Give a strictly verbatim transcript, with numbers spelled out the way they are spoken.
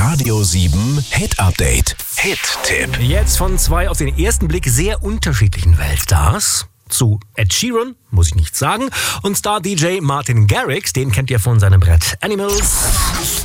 Radio sieben Hit Update. Hit-Tipp. Jetzt von zwei auf den ersten Blick sehr unterschiedlichen Weltstars zu Ed Sheeran, muss ich nicht sagen, und Star-D J Martin Garrix, den kennt ihr von seinem Brett Animals.